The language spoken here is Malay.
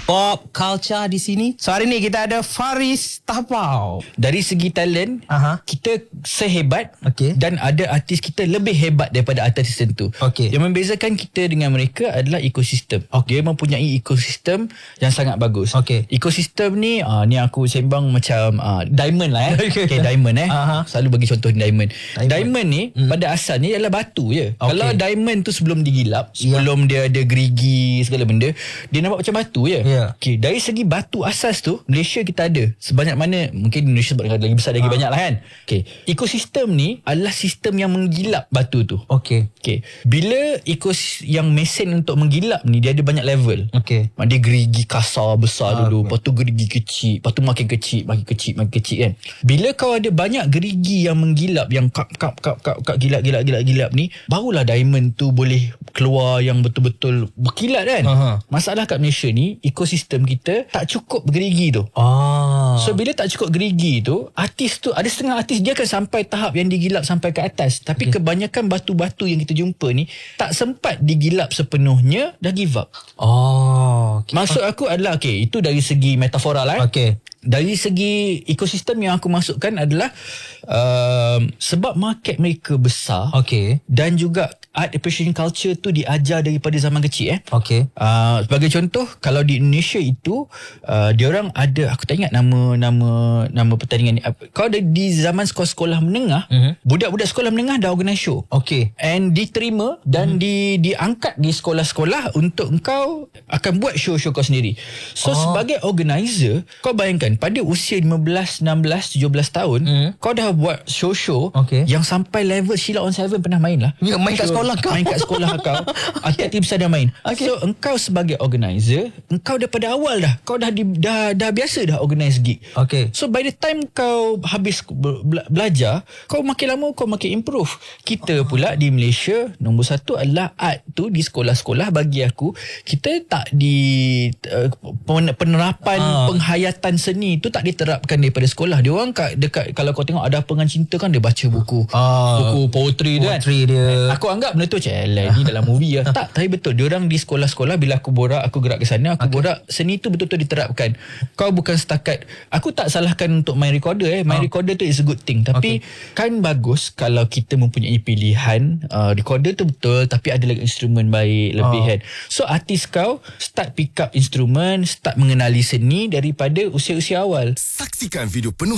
Pop culture di sini. So hari ni kita ada Faris Tapau. Dari segi talent, kita sehebat, dan ada artis kita lebih hebat daripada artis tertentu. Yang membezakan kita dengan mereka adalah ekosistem. Dia mempunyai ekosistem yang sangat bagus. Ekosistem ni aku sembang macam diamond lah. Diamond selalu bagi contoh diamond. Diamond ni pada asalnya ialah batu je. Kalau diamond tu sebelum digilap, sebelum dia ada gerigi segala benda, dia nampak macam batu je. Dari segi batu asas tu, Malaysia kita ada sebanyak mana, mungkin Indonesia lagi besar lagi banyak lah kan. Ekosistem ni adalah sistem yang menggilap batu tu. Bila yang mesin untuk menggilap ni, dia ada banyak level. Dia gerigi kasar besar dulu, lepas tu gerigi kecil, lepas tu makin kecil kan. Bila kau ada banyak gerigi yang menggilap, yang kap gilap ni, barulah diamond tu boleh keluar yang betul-betul berkilat kan. Masalah kat Malaysia ni, ekosistem kita tak cukup gerigi tu. So bila tak cukup gerigi tu, artis tu, ada setengah artis dia akan sampai tahap yang digilap sampai ke atas, tapi kebanyakan batu-batu yang kita jumpa ni tak sempat digilap sepenuhnya, dah give up. Maksud aku adalah itu dari segi metafora lah. Dari segi ekosistem yang aku masukkan adalah sebab market mereka besar, dan juga art appreciation culture tu diajar daripada zaman kecil. Sebagai contoh, kalau di Indonesia itu diorang ada, aku tak ingat nama pertandingan ni. Kalau di zaman sekolah-sekolah menengah, budak-budak sekolah menengah dah organize show, and diterima dan diangkat di sekolah-sekolah untuk engkau akan buat show-show kau sendiri. So sebagai organizer, kau bayangkan pada usia 15, 16, 17 tahun, kau dah buat show-show yang sampai level Sheila on 7 pernah main lah. Main kat sekolah kau. Main kat sekolah kau. Artis besar dah main. So engkau sebagai organizer, engkau daripada awal kau dah biasa dah organize gig. So by the time kau habis belajar, kau makin lama kau makin improve. Kita pula di Malaysia, nombor satu adalah art tu di sekolah-sekolah. Bagi aku, kita tak di penerapan penghayatan seni tu tak diterapkan daripada sekolah. Dia orang dekat, kalau kau tengok ada pengan cinta kan, dia baca buku poetry kan. Aku anggap benda tu macam ni dalam movie lah. Tak, tapi betul. Dia orang di sekolah-sekolah, bila aku borak, aku gerak ke sana, aku borak, seni tu betul-betul diterapkan. Kau bukan setakat, aku tak salahkan untuk main recorder. Main recorder tu is a good thing, tapi kan bagus kalau kita mempunyai pilihan. Recorder tu betul, tapi ada lagi instrumen baik lebih kan. So artis kau start pick up instrumen, start mengenali seni daripada usia-usia awal. Saksikan video penuh